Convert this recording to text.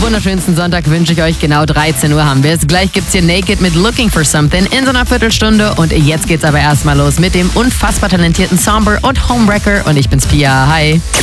wunderschönsten Sonntag wünsche ich euch. Genau 13 Uhr haben wir es. Gleich gibt's hier Naked mit Looking for Something in so einer Viertelstunde. Und jetzt geht's aber erstmal los mit dem unfassbar talentierten Somber und Homewrecker. Und ich bin's Pia. Hi.